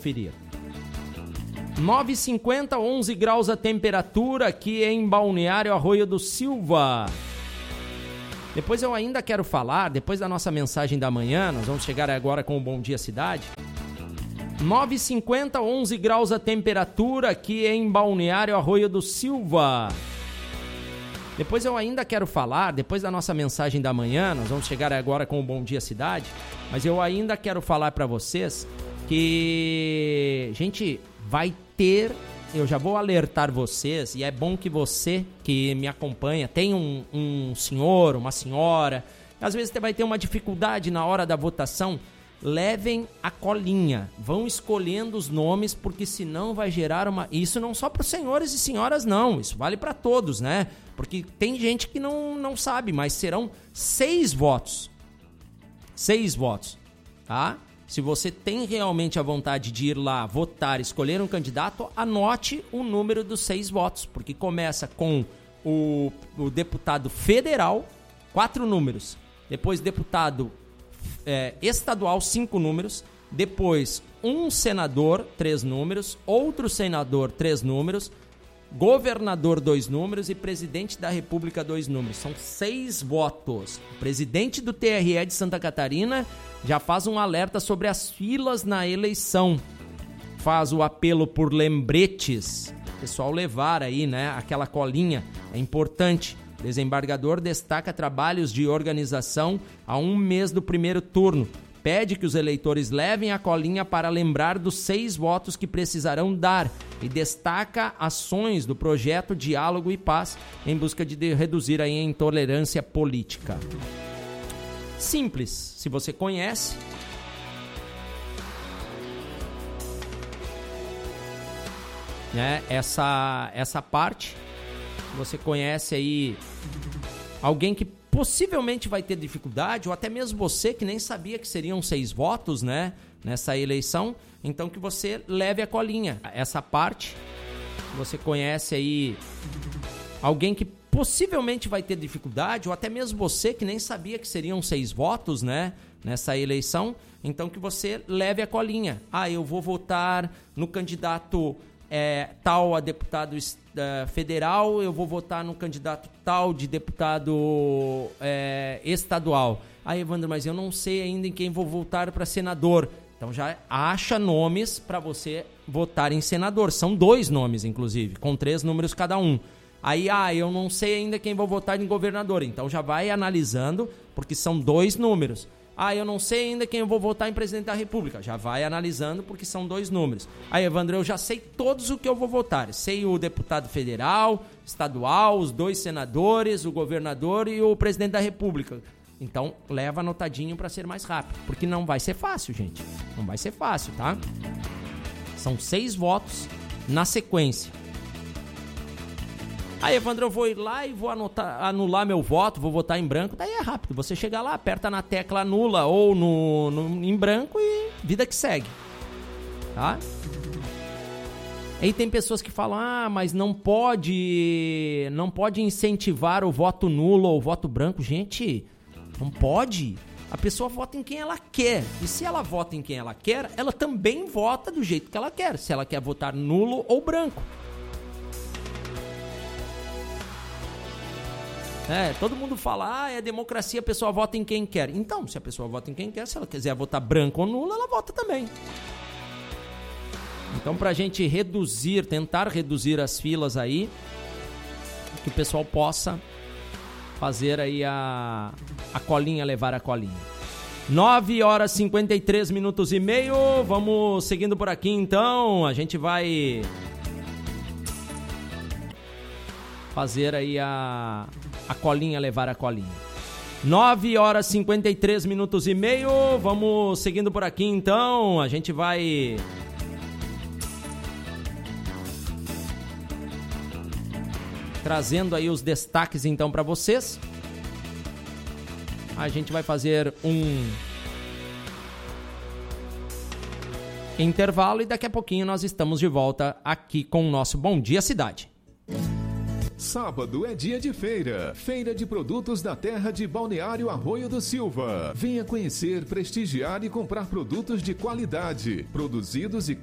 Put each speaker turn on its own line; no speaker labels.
conferir. 9h50, 11 graus a temperatura aqui em Balneário Arroio do Silva. Depois eu ainda quero falar, depois da nossa mensagem da manhã, nós vamos chegar agora com o Bom Dia Cidade. 9h50, 11 graus a temperatura aqui em Balneário Arroio do Silva. Depois eu ainda quero falar, depois da nossa mensagem da manhã, nós vamos chegar agora com o Bom Dia Cidade, mas eu ainda quero falar para vocês que, gente, vai ter, eu já vou alertar vocês, e é bom que você que me acompanha, tem um senhor, uma senhora, às vezes você vai ter uma dificuldade na hora da votação, levem a colinha, vão escolhendo os nomes, porque senão vai gerar uma... Isso não só para os senhores e senhoras não, isso vale para todos, né? Porque tem gente que não sabe, mas serão 6 votos. 6 votos, tá? Se você tem realmente a vontade de ir lá votar, escolher um candidato, anote o número dos 6 votos, porque começa com o deputado federal, 4 números. Depois deputado estadual, 5 números. Depois um senador, 3 números. Outro senador, 3 números. Governador, 2 números. E presidente da República, 2 números. São 6 votos. O presidente do TRE de Santa Catarina já faz um alerta sobre as filas na eleição. Faz o apelo por lembretes. O pessoal levar aí, né, aquela colinha. É importante. O desembargador destaca trabalhos de organização a 1 mês do primeiro turno. Pede que os eleitores levem a colinha para lembrar dos 6 votos que precisarão dar e destaca ações do projeto Diálogo e Paz em busca de reduzir a intolerância política. Simples, se você conhece. Né, essa parte, você conhece aí alguém que possivelmente vai ter dificuldade, ou até mesmo você que nem sabia que seriam 6 votos, né, nessa eleição, então que você leve a colinha. Essa parte, você conhece aí alguém que possivelmente vai ter dificuldade, ou até mesmo você que nem sabia que seriam 6 votos, né, nessa eleição, então que você leve a colinha. Ah, eu vou votar no candidato tal a deputado federal, eu vou votar no candidato tal de deputado estadual. Ah, Evandro, mas eu não sei ainda em quem vou votar para senador. Então já acha nomes para você votar em senador. São 2 nomes, inclusive, com 3 números cada um. Aí, eu não sei ainda quem vou votar em governador. Então já vai analisando, porque são 2 números. Eu não sei ainda quem eu vou votar em presidente da República. Já vai analisando, porque são 2 números. Aí, Evandro, eu já sei todos o que eu vou votar. Sei o deputado federal, estadual, os 2 senadores, o governador e o presidente da República. Então, leva anotadinho para ser mais rápido. Porque não vai ser fácil, gente. Não vai ser fácil, tá? São 6 votos na sequência. Aí, Evandro, eu vou ir lá e vou anular meu voto, vou votar em branco. Daí é rápido, você chega lá, aperta na tecla anula ou em branco e vida que segue, tá? Aí tem pessoas que falam, mas não pode incentivar o voto nulo ou o voto branco. Gente, não pode. A pessoa vota em quem ela quer. E se ela vota em quem ela quer, ela também vota do jeito que ela quer. Se ela quer votar nulo ou branco. Todo mundo fala, é democracia, a pessoa vota em quem quer. Então, se a pessoa vota em quem quer, se ela quiser votar branco ou nulo, ela vota também. Então, pra gente tentar reduzir as filas aí, que o pessoal possa fazer aí a colinha, levar a colinha. 9h53 minutos e meio, vamos seguindo por aqui então, a gente vai fazer aí a colinha, levar a colinha. 9h53 minutos e meio, vamos seguindo por aqui então, a gente vai trazendo aí os destaques então para vocês. A gente vai fazer um intervalo e daqui a pouquinho nós estamos de volta aqui com o nosso Bom Dia Cidade.
Sábado é dia de feira. Feira de produtos da terra de Balneário Arroio do Silva. Venha conhecer, prestigiar e comprar produtos de qualidade, produzidos e